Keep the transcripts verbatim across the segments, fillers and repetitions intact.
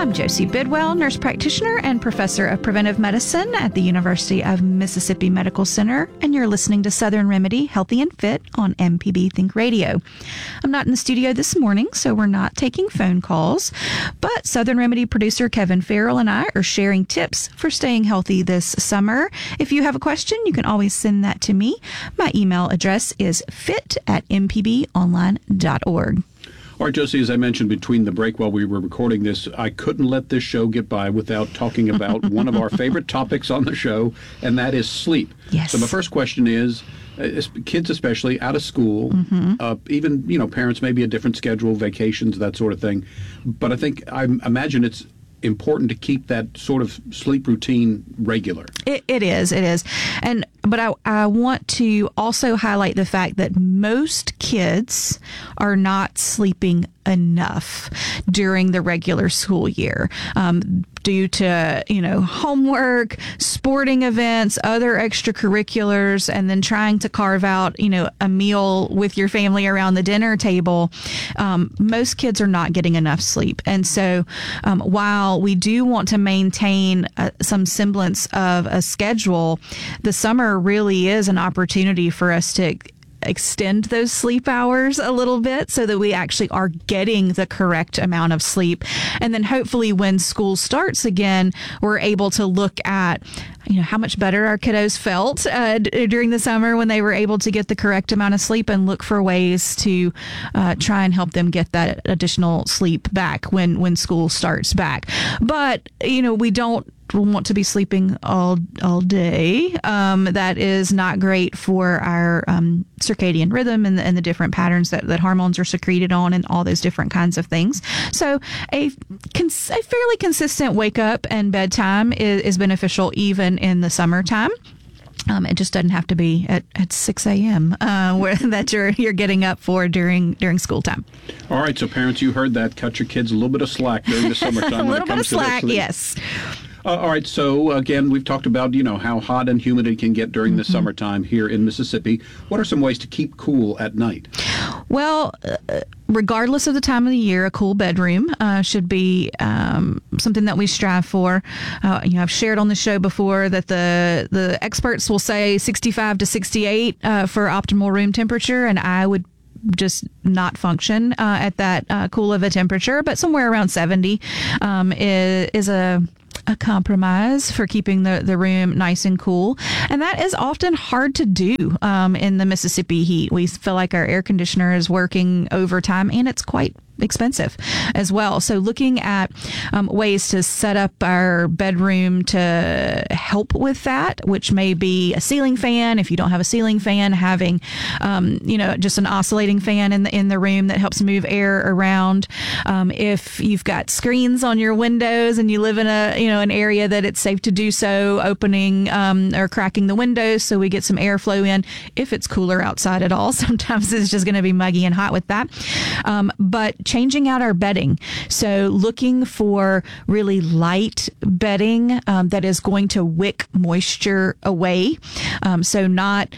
I'm Josie Bidwell, nurse practitioner and professor of preventive medicine at the University of Mississippi Medical Center, and you're listening to Southern Remedy Healthy and Fit on M P B Think Radio. I'm not in the studio this morning, so we're not taking phone calls, but Southern Remedy producer Kevin Farrell and I are sharing tips for staying healthy this summer. If you have a question, you can always send that to me. My email address is fit at m p b online dot org. All right, Josie, as I mentioned between the break while we were recording this, I couldn't let this show get by without talking about one of our favorite topics on the show, and that is sleep. Yes. So my first question is, uh, kids especially, out of school, mm-hmm. uh, even, you know, parents maybe a different schedule, vacations, that sort of thing. But I think, I imagine it's important to keep that sort of sleep routine regular. It, it is, it is. And but I, I want to also highlight the fact that most kids are not sleeping enough during the regular school year um, due to, you know, homework, sporting events, other extracurriculars, and then trying to carve out, you know, a meal with your family around the dinner table. Um, most kids are not getting enough sleep. And so um, while we do want to maintain uh, some semblance of a schedule, the summer really is an opportunity for us to extend those sleep hours a little bit so that we actually are getting the correct amount of sleep. And then hopefully when school starts again, we're able to look at, you know, how much better our kiddos felt uh, d- during the summer when they were able to get the correct amount of sleep, and look for ways to uh, try and help them get that additional sleep back when, when school starts back. But, you know, we don't want to be sleeping all all day. Um, that is not great for our um, circadian rhythm and the, and the different patterns that, that hormones are secreted on and all those different kinds of things. So a, cons- a fairly consistent wake up and bedtime is, is beneficial even in the summertime. Um, it just doesn't have to be at, at six a.m. Uh, where that you're you're getting up for during during school time. All right, so parents, you heard that. Cut your kids a little bit of slack during the summertime. a when little it bit comes of to their slack, sleep. yes. Uh, all right, so again, we've talked about, you know, how hot and humid it can get during the mm-hmm. summertime here in Mississippi. What are some ways to keep cool at night? Well, uh, regardless of the time of the year, a cool bedroom uh, should be um, something that we strive for. Uh, you know, I've shared on the show before that the the experts will say sixty-five to sixty-eight uh, for optimal room temperature, and I would just not function uh, at that uh, cool of a temperature, but somewhere around seventy um, is, is a a compromise for keeping the, the room nice and cool. And that is often hard to do um, in the Mississippi heat. We feel like our air conditioner is working overtime, and it's quite expensive as well. So looking at um, ways to set up our bedroom to help with that, which may be a ceiling fan. If you don't have a ceiling fan, having um, you know, just an oscillating fan in the in the room that helps move air around. Um, if you've got screens on your windows and you live in a you know an area that it's safe to do so, opening um, or cracking the windows so we get some airflow in. If it's cooler outside at all, sometimes it's just going to be muggy and hot with that. Um, but changing out our bedding. So looking for really light bedding um, that is going to wick moisture away. Um, so not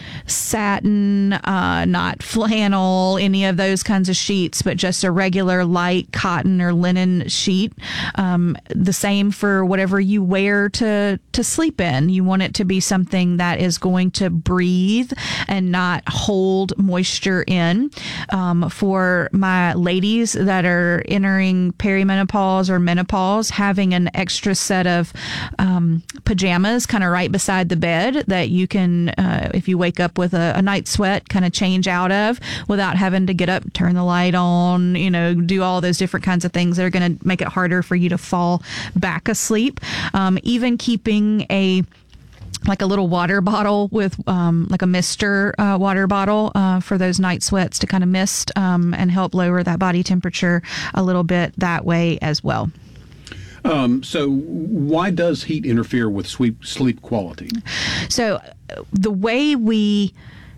satin, uh, not flannel, any of those kinds of sheets, but just a regular light cotton or linen sheet. Um, the same for whatever you wear to, to sleep in. You want it to be something that is going to breathe and not hold moisture in. Um, for my ladies that are entering perimenopause or menopause, having an extra set of um, pajamas kind of right beside the bed that you can, uh, if you wake up with a, a night sweat, kind of change out of without having to get up, turn the light on, you know, do all those different kinds of things that are going to make it harder for you to fall back asleep. Um, even keeping a like a little water bottle with um, like a mister uh, water bottle uh, for those night sweats to kind of mist um, and help lower that body temperature a little bit that way as well. Um, so why does heat interfere with sleep, sleep quality? So the way we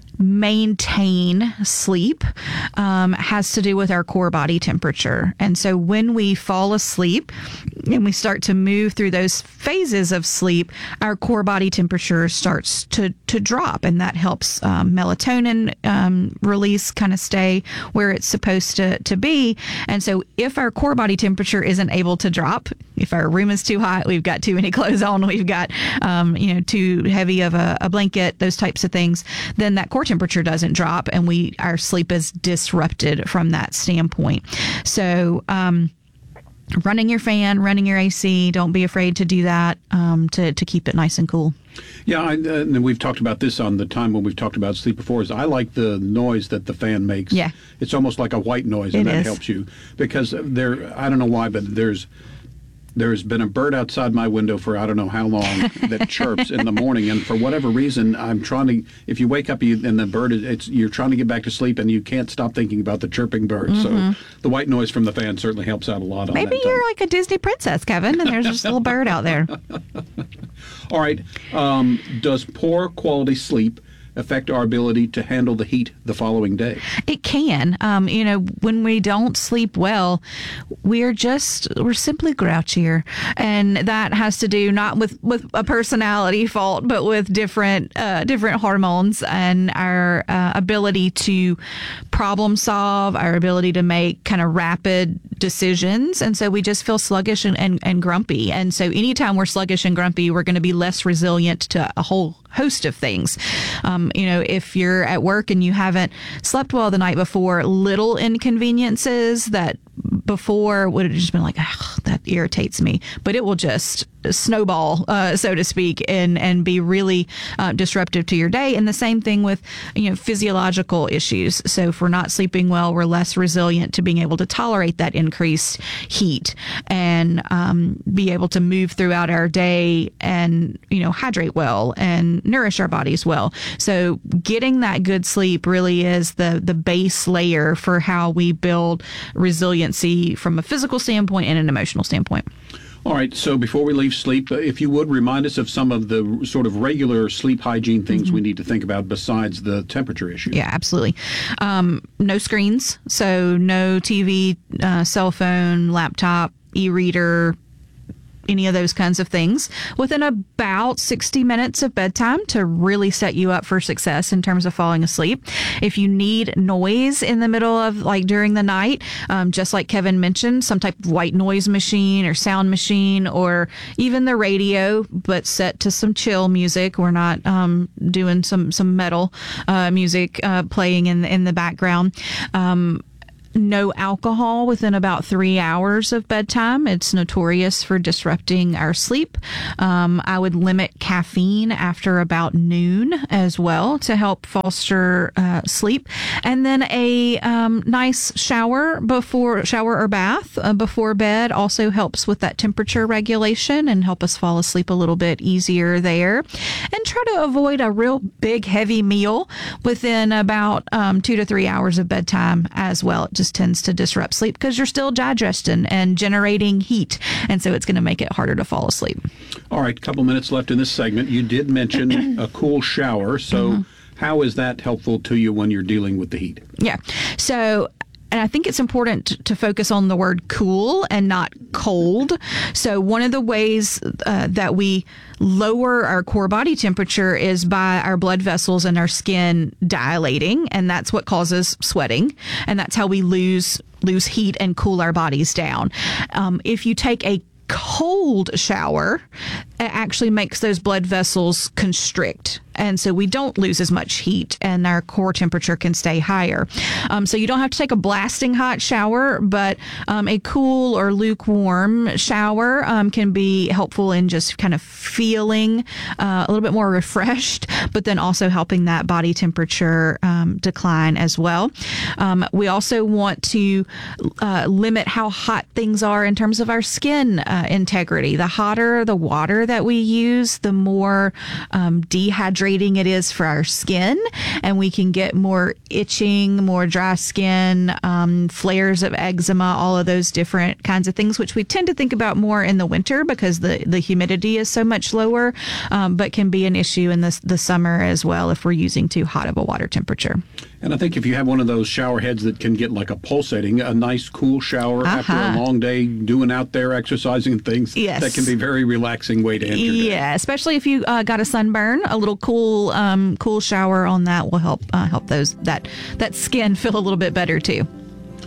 maintain sleep um, has to do with our core body temperature. And so when we fall asleep and we start to move through those phases of sleep, our core body temperature starts to, to drop, and that helps um, melatonin um, release kind of stay where it's supposed to, to be. And so if our core body temperature isn't able to drop, if our room is too hot, we've got too many clothes on, we've got, um, you know, too heavy of a, a blanket, those types of things, then that core temperature doesn't drop and we, our sleep is disrupted from that standpoint. So, um, running your fan, running your A C, don't be afraid to do that, um, to, to keep it nice and cool. Yeah, I, uh, and we've talked about this on the time when we've talked about sleep before, is I like the noise that the fan makes. Yeah. It's almost like a white noise, and It that is. helps you. Because there, I don't know why, but there's there's been a bird outside my window for I don't know how long that chirps in the morning, and for whatever reason, I'm trying to, if you wake up you, and the bird, is, it's you're trying to get back to sleep, and you can't stop thinking about the chirping bird. Mm-hmm. So the white noise from the fan certainly helps out a lot on Maybe that time. you're like a Disney princess, Kevin, and there's just a little bird out there. All right. Um, does poor quality sleep affect our ability to handle the heat the following day? It can. Um, you know, when we don't sleep well, we're just, we're simply grouchier. And that has to do not with, with a personality fault, but with different, uh, different hormones and our uh, ability to problem solve, our ability to make kind of rapid decisions. And so we just feel sluggish and, and, and grumpy. And so anytime we're sluggish and grumpy, we're going to be less resilient to a whole host of things. Um, you know, if you're at work and you haven't slept well the night before, little inconveniences that before would have just been like, oh, that irritates me, but it will just snowball, uh, so to speak, and, and be really uh, disruptive to your day. And the same thing with, you know, physiological issues. So if we're not sleeping well, we're less resilient to being able to tolerate that increased heat and um, be able to move throughout our day and, you know, hydrate well and nourish our bodies well. So getting that good sleep really is the, the base layer for how we build resiliency from a physical standpoint and an emotional standpoint. All right, so before we leave sleep, uh, if you would remind us of some of the sort of regular sleep hygiene things mm-hmm. we need to think about besides the temperature issue. Yeah, absolutely. Um, no screens, so no T V, uh, cell phone, laptop, e-reader, any of those kinds of things within about sixty minutes of bedtime to really set you up for success in terms of falling asleep. If you need noise in the middle of like during the night, um, just like Kevin mentioned, some type of white noise machine or sound machine or even the radio, but set to some chill music. We're not um, doing some, some metal uh, music uh, playing in, in the background. Um, No alcohol within about three hours of bedtime. It's notorious for disrupting our sleep. Um, I would limit caffeine after about noon as well to help foster uh, sleep. And then a um, nice shower before shower or bath uh, before bed also helps with that temperature regulation and help us fall asleep a little bit easier there. And try to avoid a real big heavy meal within about um, two to three hours of bedtime as well. It just tends to disrupt sleep because you're still digesting and generating heat. And so it's going to make it harder to fall asleep. All right, a couple minutes left in this segment. You did mention a cool shower. So mm-hmm. how is that helpful to you when you're dealing with the heat? Yeah. So and I think it's important to focus on the word cool and not cold. So one of the ways uh, that we lower our core body temperature is by our blood vessels and our skin dilating, and that's what causes sweating, and that's how we lose lose heat and cool our bodies down. Um, if you take a cold shower, it actually makes those blood vessels constrict. And so we don't lose as much heat and our core temperature can stay higher. Um, so you don't have to take a blasting hot shower, but um, a cool or lukewarm shower um, can be helpful in just kind of feeling uh, a little bit more refreshed, but then also helping that body temperature um, decline as well. Um, we also want to uh, limit how hot things are in terms of our skin uh, integrity. The hotter the water that we use, the more um, dehydrated it is for our skin, and we can get more itching, more dry skin, um, flares of eczema, all of those different kinds of things, which we tend to think about more in the winter because the, the humidity is so much lower, um, but can be an issue in the, the summer as well if we're using too hot of a water temperature. And I think if you have one of those shower heads that can get like a pulsating, a nice cool shower uh-huh. after a long day doing out there exercising and things, yes. that can be a very relaxing way to end your day. Yeah, especially if you uh, got a sunburn, a little cool um, cool shower on that will help uh, help those that that skin feel a little bit better too.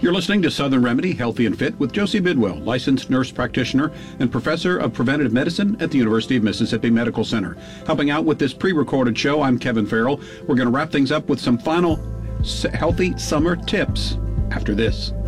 You're listening to Southern Remedy, Healthy and Fit with Josie Bidwell, licensed nurse practitioner and professor of preventative medicine at the University of Mississippi Medical Center. Helping out with this pre-recorded show, I'm Kevin Farrell. We're going to wrap things up with some final healthy summer tips after this.